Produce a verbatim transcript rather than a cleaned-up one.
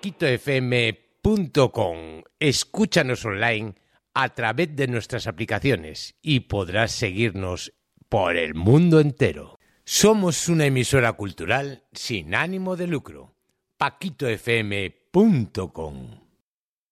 paquito f m punto com. Escúchanos online a través de nuestras aplicaciones y podrás seguirnos por el mundo entero. Somos una emisora cultural sin ánimo de lucro. paquito f m punto com.